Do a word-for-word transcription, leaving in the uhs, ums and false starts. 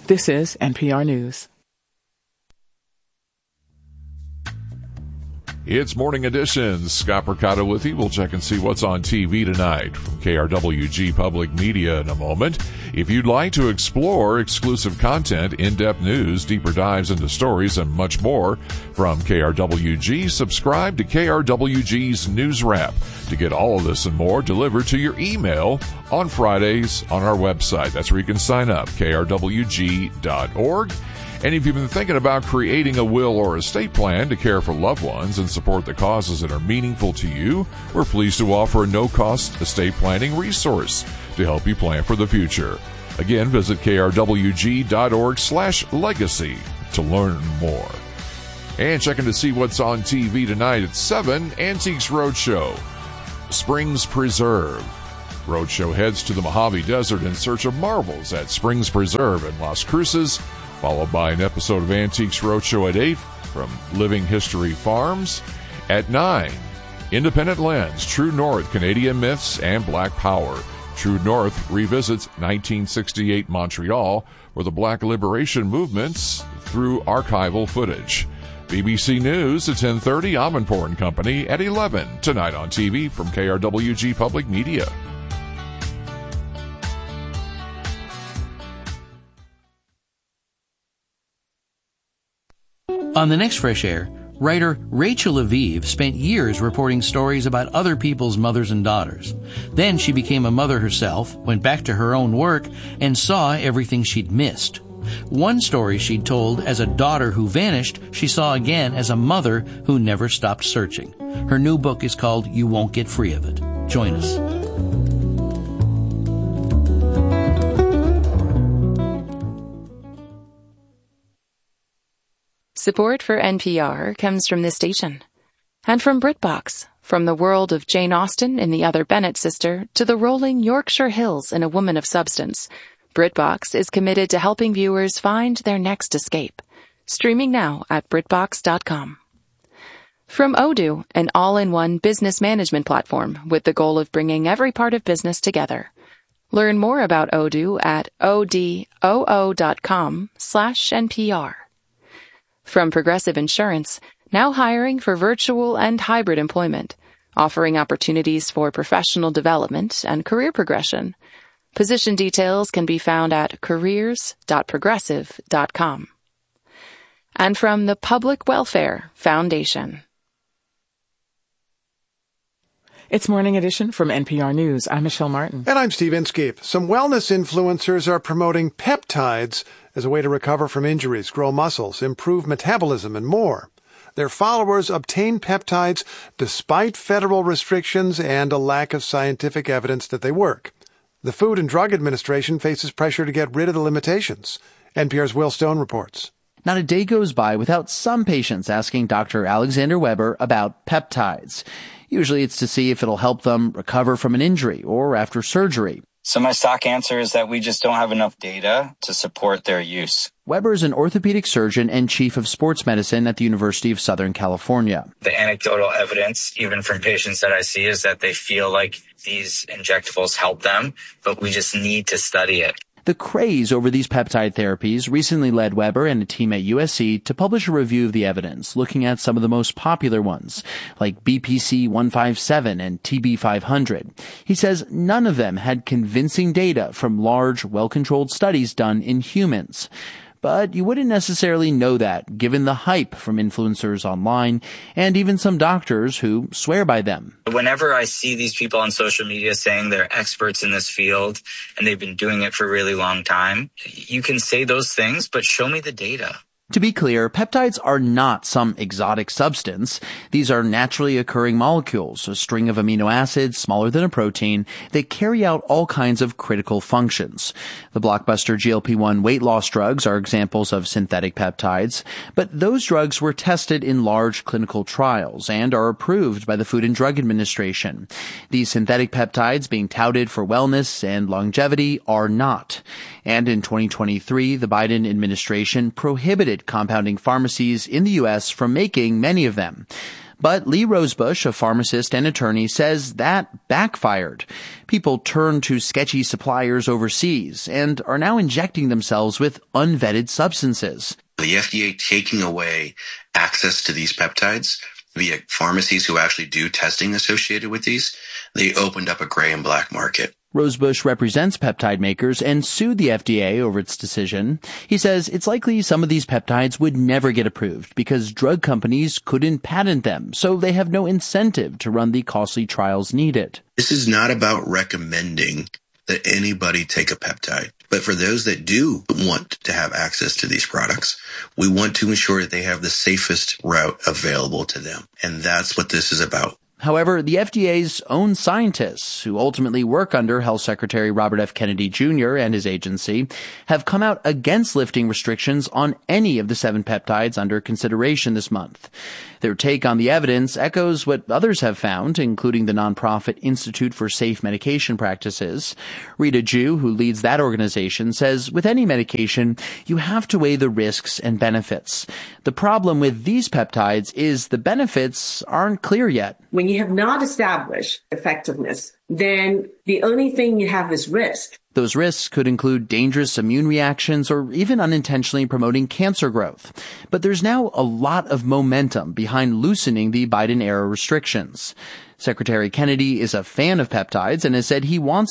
This is N P R News. It's Morning Edition. Scott Percato with you. We'll check and see what's on T V tonight from K R W G Public Media in a moment. If you'd like to explore exclusive content, in-depth news, deeper dives into stories, and much more from K R W G, subscribe to K R W G's News Wrap to get all of this and more delivered to your email on Fridays on our website. That's where you can sign up, K R W G dot org. And if you've been thinking about creating a will or estate plan to care for loved ones and support the causes that are meaningful to you, we're pleased to offer a no-cost estate planning resource to help you plan for the future. Again, visit K R W G dot org slash legacy to learn more. And checking to see what's on T V tonight at seven, Antiques Roadshow, Springs Preserve. Roadshow heads to the Mojave Desert in search of marvels at Springs Preserve in Las Cruces, followed by an episode of Antiques Roadshow at eight from Living History Farms. At nine, Independent Lens, True North, Canadian Myths, and Black Power. True North revisits nineteen sixty-eight Montreal, where the Black Liberation movements through archival footage. B B C News at ten thirty, Amanpour and Company at eleven, tonight on T V from K R W G Public Media. On the next Fresh Air, writer Rachel Aviv spent years reporting stories about other people's mothers and daughters. Then she became a mother herself, went back to her own work, and saw everything she'd missed. One story she'd told as a daughter who vanished, she saw again as a mother who never stopped searching. Her new book is called You Won't Get Free of It. Join us. Support for N P R comes from this station. And from BritBox, from the world of Jane Austen in The Other Bennet Sister to the rolling Yorkshire Hills in A Woman of Substance, BritBox is committed to helping viewers find their next escape. Streaming now at BritBox dot com. From Odoo, an all-in-one business management platform with the goal of bringing every part of business together. Learn more about Odoo at odoo dot com slash N P R. From Progressive Insurance, now hiring for virtual and hybrid employment, offering opportunities for professional development and career progression. Position details can be found at careers dot progressive dot com. And from the Public Welfare Foundation. It's Morning Edition from N P R News. I'm Michelle Martin. And I'm Steve Inskeep. Some wellness influencers are promoting peptides as a way to recover from injuries, grow muscles, improve metabolism, and more. Their followers obtain peptides despite federal restrictions and a lack of scientific evidence that they work. The Food and Drug Administration faces pressure to get rid of the limitations. N P R's Will Stone reports. Not a day goes by without some patients asking Doctor Alexander Weber about peptides. Usually it's to see if it'll help them recover from an injury or after surgery. So my stock answer is that we just don't have enough data to support their use. Weber is an orthopedic surgeon and chief of sports medicine at the University of Southern California. The anecdotal evidence, even from patients that I see, is that they feel like these injectables help them, but we just need to study it. The craze over these peptide therapies recently led Weber and a team at U S C to publish a review of the evidence, looking at some of the most popular ones, like B P C one fifty-seven and T B five hundred. He says none of them had convincing data from large, well-controlled studies done in humans. But you wouldn't necessarily know that, given the hype from influencers online and even some doctors who swear by them. Whenever I see these people on social media saying they're experts in this field and they've been doing it for a really long time, you can say those things, but show me the data. To be clear, peptides are not some exotic substance. These are naturally occurring molecules, a string of amino acids smaller than a protein that carry out all kinds of critical functions. The blockbuster G L P one weight loss drugs are examples of synthetic peptides, but those drugs were tested in large clinical trials and are approved by the Food and Drug Administration. These synthetic peptides being touted for wellness and longevity are not. And in twenty twenty-three, the Biden administration prohibited compounding pharmacies in the U S from making many of them. But Lee Rosebush, a pharmacist and attorney, says that backfired. People turned to sketchy suppliers overseas and are now injecting themselves with unvetted substances. The F D A taking away access to these peptides via pharmacies who actually do testing associated with these, they opened up a gray and black market. Rosebush represents peptide makers and sued the F D A over its decision. He says it's likely some of these peptides would never get approved because drug companies couldn't patent them, so they have no incentive to run the costly trials needed. This is not about recommending that anybody take a peptide. But for those that do want to have access to these products, we want to ensure that they have the safest route available to them. And that's what this is about. However, the F D A's own scientists, who ultimately work under Health Secretary Robert F. Kennedy Junior and his agency, have come out against lifting restrictions on any of the seven peptides under consideration this month. Their take on the evidence echoes what others have found, including the nonprofit Institute for Safe Medication Practices. Rita Jew, who leads that organization, says with any medication, you have to weigh the risks and benefits. The problem with these peptides is the benefits aren't clear yet. When you have not established effectiveness, then the only thing you have is risk. Those risks could include dangerous immune reactions or even unintentionally promoting cancer growth. But there's now a lot of momentum behind loosening the Biden-era restrictions. Secretary Kennedy is a fan of peptides and has said he wants